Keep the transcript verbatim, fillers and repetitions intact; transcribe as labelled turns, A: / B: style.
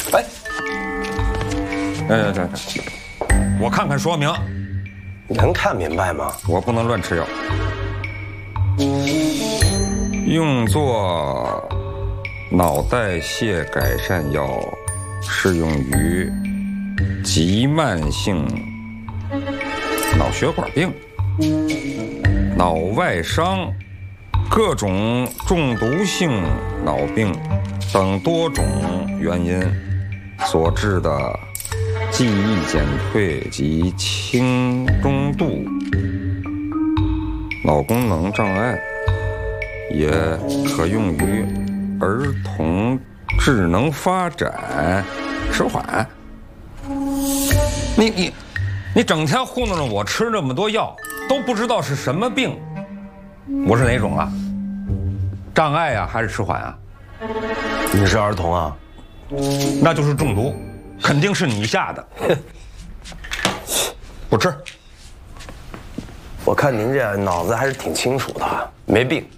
A: 哎，哎，这这，我看看说明。
B: 你能看明白吗？
A: 我不能乱吃药。用作脑代谢改善药，适用于急慢性脑血管病、脑外伤、各种中毒性脑病等多种原因所致的记忆减退及轻中度脑功能障碍，也可用于儿童智能发展迟缓。你你你整天糊弄着我吃这么多药，都不知道是什么病，我是哪种啊？障碍啊，还是迟缓啊？
B: 你是儿童啊？
A: 那就是中毒，肯定是你下的。不吃。
B: 我看您这脑子还是挺清楚的，没病。